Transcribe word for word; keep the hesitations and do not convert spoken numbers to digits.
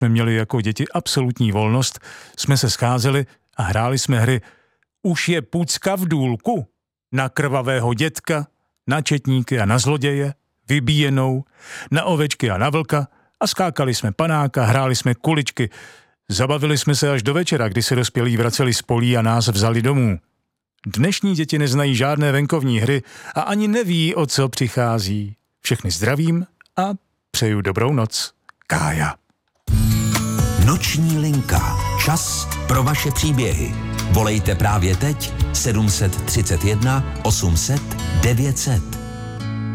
jsme měli jako děti absolutní volnost, jsme se scházeli a hráli jsme hry Už je pucka v důlku, na krvavého dětka, na četníky a na zloděje, vybíjenou, na ovečky a na vlka a skákali jsme panáka, hráli jsme kuličky. Zabavili jsme se až do večera, kdy se dospělí vraceli z polí a nás vzali domů. Dnešní děti neznají žádné venkovní hry a ani neví, o co přichází. Všechny zdravím a přeju dobrou noc. Kája. Noční linka. Čas pro vaše příběhy. Volejte právě teď sedm set třicet jedna osm set devět set.